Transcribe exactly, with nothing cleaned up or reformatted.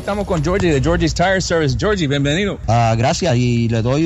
estamos con Georgie de Georgie's Tire Service. Georgie, bienvenido. Uh, gracias, y le doy